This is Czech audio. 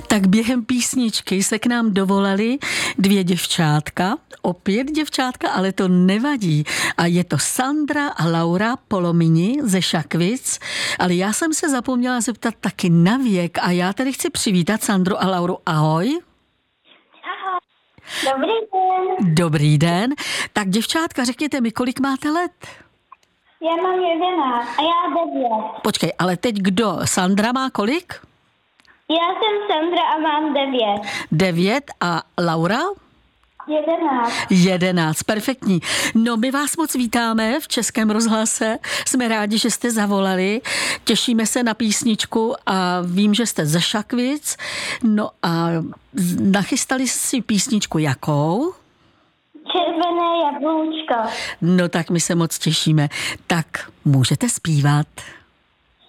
Tak během písničky se k nám dovolali dvě děvčátka, opět děvčátka, ale to nevadí. A je to Sandra a Laura Polomini ze Šakvic, ale já jsem se zapomněla zeptat taky na věk a já tady chci přivítat Sandru a Lauru. Ahoj. Ahoj. Dobrý den. Dobrý den. Tak děvčátka, řekněte mi, kolik máte let? Já mám 11 a já 9. Počkej, ale teď kdo? Sandra má kolik? Já jsem Sandra a mám 9. 9 a Laura? 11. 11, perfektní. No, my vás moc vítáme v Českém rozhlase. Jsme rádi, že jste zavolali. Těšíme se na písničku a vím, že jste ze Šakvic. No a nachystali si písničku jakou? Červené jablůčko. No tak my se moc těšíme. Tak můžete zpívat.